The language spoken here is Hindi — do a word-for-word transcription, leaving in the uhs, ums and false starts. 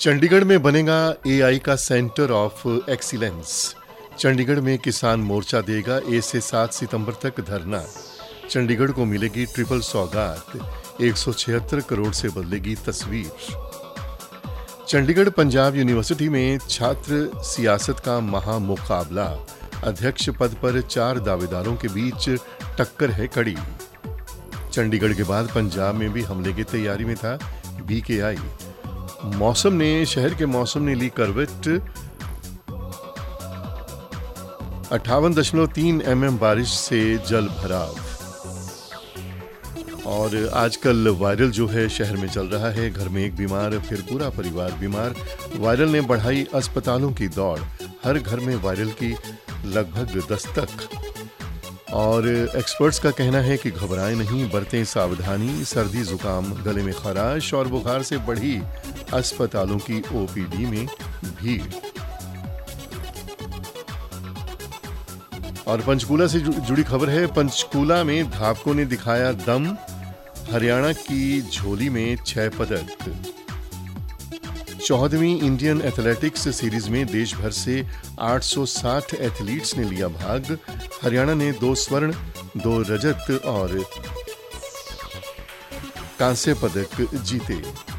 चंडीगढ़ में बनेगा एआई का सेंटर ऑफ एक्सीलेंस। चंडीगढ़ में किसान मोर्चा देगा एक से सात सितंबर तक धरना। चंडीगढ़ को मिलेगी ट्रिपल सौगात, एक सौ छिहत्तर करोड़ से बदलेगी तस्वीर। चंडीगढ़ पंजाब यूनिवर्सिटी में छात्र सियासत का महामुकाबला। अध्यक्ष पद पर चार दावेदारों के बीच टक्कर है कड़ी। चंडीगढ़ के बाद पंजाब में भी हमले की तैयारी में था बीकेआई। मौसम ने शहर के मौसम ने ली करवट। अट्ठावन दशमलव तीन एमएम बारिश से जल भराव। और आजकल वायरल जो है शहर में चल रहा है। घर में एक बीमार फिर पूरा परिवार बीमार। वायरल ने बढ़ाई अस्पतालों की दौड़। हर घर में वायरल की लगभग दस्तक। और एक्सपर्ट्स का कहना है कि घबराएं नहीं, बरतें सावधानी। सर्दी जुकाम, गले में खराश और बुखार से बढ़ी अस्पतालों की ओपीडी में भीड़। और पंचकूला से जुड़ी खबर है। पंचकूला में धावकों ने दिखाया दम। हरियाणा की झोली में छह पदक। चौदहवीं इंडियन एथलेटिक्स सीरीज में देश भर से आठ सौ साठ एथलीट्स ने लिया भाग। हरियाणा ने दो स्वर्ण, दो रजत और कांस्य पदक जीते।